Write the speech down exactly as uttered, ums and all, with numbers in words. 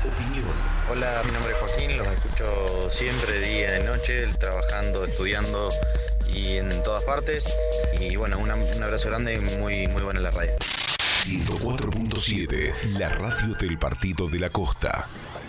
opinión. Hola, mi nombre es Joaquín, los escucho siempre, día y noche, trabajando, estudiando y en todas partes. Y bueno, una, un abrazo grande y muy, muy buena la radio. ciento cuatro punto siete, la radio del Partido de la Costa.